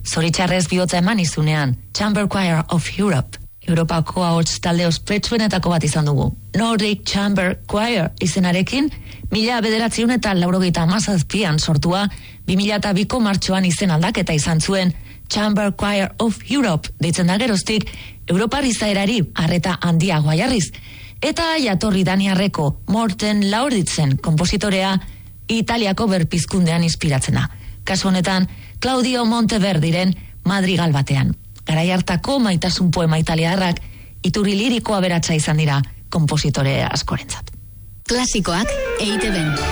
Zoritxarrez bihotza eman izunean, Chamber Choir of Europe. Europako ahots talde ospetsuenetako bat izan dugu. Nordic Chamber Choir izenarekin, 1987an sortua, 2002ko martxoan izen aldaketa izan zuen, Chamber Choir of Europe deitzen da geroztik, Europar izaerari arreta handiagoa jarriz. Eta jatorri daniarreko Morten Lauritzen konpositorea Italiako berpizkundean inspiratzen da. Kasu honetan, Claudio Monteverdiren Madrigal batean. Garai hartako maitasun poema italiarrak iturri liriko aberatsa izan dira konpositore askorentzat. Klasikoak EITB.